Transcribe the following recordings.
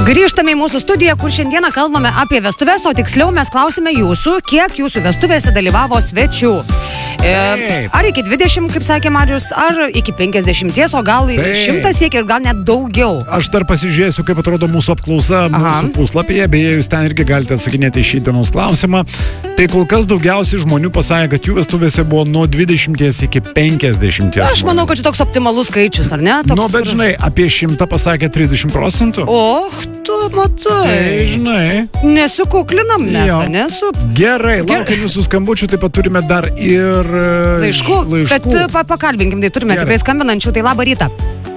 Grįžtame į mūsų studiją, kur šiandieną kalbame apie vestuvės, o tiksliau mes klausime jūsų, kiek jūsų vestuvėse dalyvavo svečių. Ar iki 20, kaip sakė Marius, ar iki 50, o gal 100 siekia ir gal net daugiau. Aš dar pasižiūrėsiu, kaip atrodo mūsų apklausa mūsų puslapyje, beje, jūs ten irgi galite atsakinėti šį dienos klausimą. Tai kol kas daugiausiai žmonių pasakė, kad jų vestuvėse buvo nuo 20 iki 50. Aš manau, kad čia toks optimalus skaičius, ar ne? Nu, bet žinai, apie 100 pasakė 30%. Tu matai. Tai, žinai. Nesikuklinam mes, nesu. Gerai, laukiam jūsų skambučių, taip pat turime dar ir laiškų. Bet pakalbinkim, tai turime tikrai skambinančių, tai labą rytą.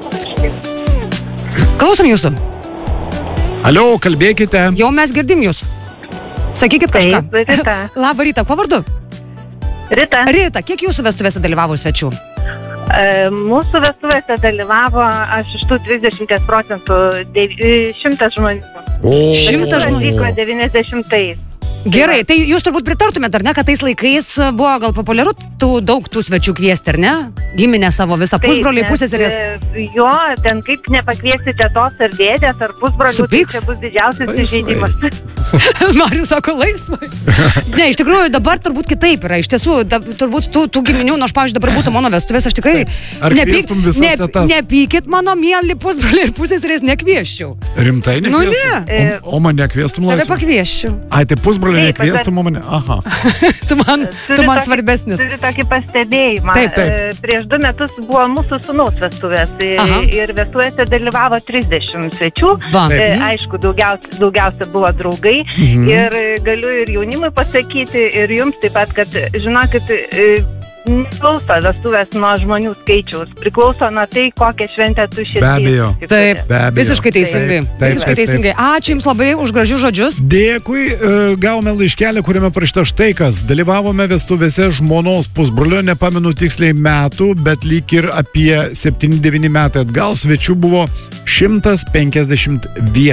Klausom jūsų. Alio, kalbėkite. Jau mes girdim jūs. Sakykit kažką. Taip, Rita. Labą rytą, kuo vardu? Rita. Rita, kiek jūsų vestuvėse dalyvavo svečių? Mūsų vestuvėse dalyvavo, aš iš tų 20%, 100 žmonių. 100 žmonių. Vyko 90-ais. Gerai, tai jūs turbūt pritartumėte, ar ne, kad tais laikais buvo gal populiaru daug tų svečių kviesti, ar ne? Giminę savo visą pusbroliai, pusseserės. Jo, ten kaip nepakviesti tetos ar dėdės ar pusbrolių, tai čia bus didžiausias įžeidimas. Marius sako laisvai. Ne, iš tikrųjų dabar turbūt kitaip yra. Iš tiesų, turbūt tų giminių, aš pavyzdžiui dabar būtų mano vestuvės, aš tikrai nepykit mano mieli pusbroliai ir pusseserės nekviesčiau. Rimtai nekviestum? Nu ne. O man nekviestum laisvai? Tave pakviesčiau. Ai, tai pusbroliai nekviestum mane? Aha. Tu man svarbesnis. Turiu tokį pastebėjimą. Taip. Prieš 2 metus buvo mūsų sūnaus vestuvės ir vestuvėse dalyvavo 30 svečių. Aišku, daugiausia buvo draugai ir galiu ir jaunimui pasakyti ir jums taip pat, kad žinokit, neklauso vestuvės nuo žmonių skaičiaus, priklauso nuo tai, kokią šventę tu širdį. Be abejo. Taip, visiškai teisingai. Visiškai teisingai. Ačiū Jums labai už gražius žodžius. Dėkui, gavome laiškelį, kuriame parašyta štai kas. Dalyvavome vestuvėse žmonos pusbrolio, nepamenu tiksliai metų, bet lyg ir apie 7-9 metai atgal svečių buvo 151.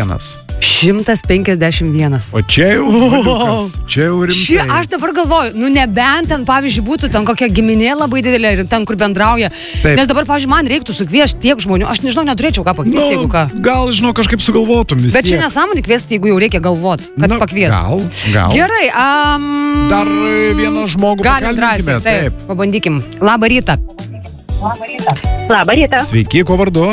151. O čia jau čia jau rimtai. Aš dabar galvoju, nebent ten, pavyzdžiui, būtų ten kokia giminė labai didelė ir ten, kur bendrauja. Taip. Nes dabar, pavyzdžiui, man reiktų sukviesti tiek žmonių. Aš nežinau, neturėčiau ką pakviesti, jeigu ką. Gal, žinau, kažkaip sugalvotum vis tiek. Bet čia nesąmonė kviesti, jeigu jau reikia galvoti, kad pakviesti. Gal. Gerai. Dar vieną žmogų pakalbinkime. Taip, pabandykim. Labą rytą. Labą rytą. Sveiki, kuo vardu?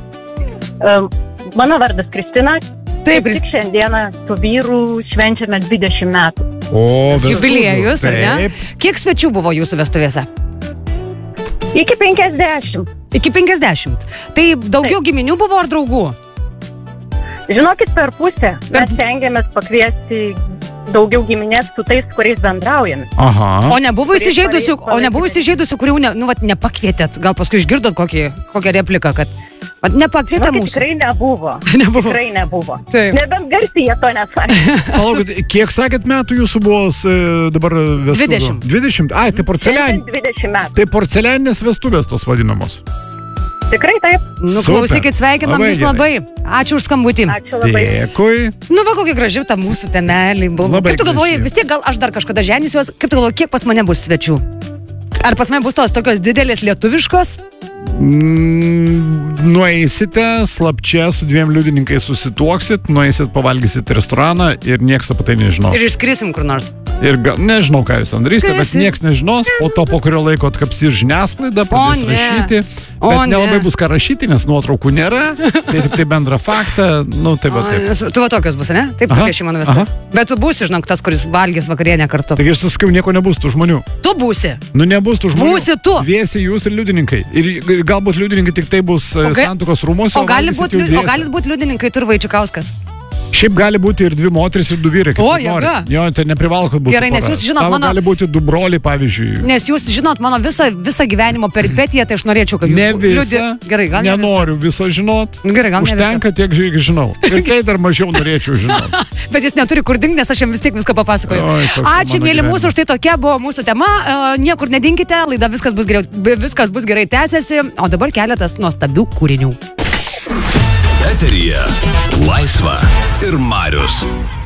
Mano vardas Kristina. Taip, tik šiandieną su vyru švenčiame 20 metų. Jubiliejus, ar ne? Kiek svečių buvo jūsų vestuvėse? Iki 50. Iki 50. Tai daugiau giminių buvo ar draugų? Žinokit, per pusę. Mes stengiamės pakviesti daugiau giminės su tais, kuriais bendraujame. Aha. O nebuvo įsižeidusių, kurių nepakvietėt? Gal paskui išgirdot kokią repliką, kad nepakvietė mūsų? Tikrai nebuvo. Tikrai nebuvo. Taip. Nebent garsiai jie to nesakė. Palaukit, kiek sakėt metų jūsų buvo dabar vestuvės? 20. Ai, tai 20 metų. Tai porcelianinės vestuvės tos vadinamos. Tikrai taip. Klausykit, sveikinam jūs labai. Ačiū už skambutį. Ačiū labai. Dėkui. Va kokia graži ta mūsų temelė buvo. Labai kaip tu galvoji, vis tiek gal aš dar kažkada ženysiuos, kaip tu galvoji, kiek pas mane bus svečių? Ar pas mane bus tos tokios didelės lietuviškos? Nueisite slapčia su 2 liudininkais susituoksit, nueisit, pavalgysit restoraną ir nieks apie tai nežinos. Ir išskrisim kur nors. Ir nežinau, ką jūs ten darysite, bet nieks nežinos, po kurio laiko atkapsir žiniasklaida, pradės rašyti, bet nelabai bus ką rašyti, nes nuotraukų nėra, tai bendrą faktą, tai va taip. Tu va tokios bus, ne? Taip, tokia šį mano vestuvės. Bet tu būsi, žinok, tas, kuris valgys vakarienę kartu. Taigi aš sakiau, nieko nebus tų žmonių. Tu būsi. Nebus tų žmonių. Būsi tu. Dviesi jūs ir liudininkai. Ir galbūt liudininkai tik tai bus santuokos rūmuose. O galit būti liudininkai tu ir Vaičikauskas. Šiaip gali būti ir 2 moteris ir 2 vyrai. O, jėga. Jo, tai neprivalo, kad būtų. Gerai, nes jūs žinot mano... gali būti 2 broliai, pavyzdžiui. Nes jūs žinot mano visą gyvenimo peripetiją, tai aš norėčiau, kad jūs... Ne visą. Gerai, gal ne visą. Nenoriu viso žinot. Gerai, gal ne visą. Užtenka tiek, žinau. Ir tai dar mažiau norėčiau žinot. Bet jis neturi kur dingt, nes aš jam vis tiek viską papasakoju. Ačiū, mėly mūsų, štai tokia buvo mūsų tema. Niekur nedinkite, laida viskas bus gerai tęsiasi. O dabar keletas nuostabių kūrinių. Eteryje Laisva ir Marius.